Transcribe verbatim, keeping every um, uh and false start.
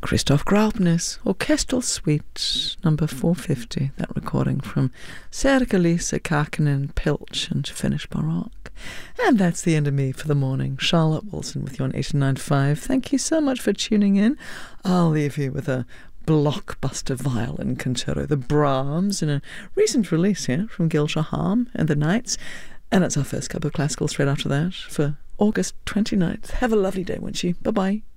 Christoph Graupner's Orchestral Suite number four fifty, that recording from Serge-Lisa Kakinen, Pilch and Finnish Baroque. And that's the end of me for the morning. Charlotte Wilson with you on eighty-nine point five. Thank you so much for tuning in. I'll leave you with a blockbuster violin concerto, the Brahms, in a recent release here from Gil Shaham and the Knights. And it's our first cup of classical straight after that for August twenty-ninth. Have a lovely day, won't you? Bye-bye.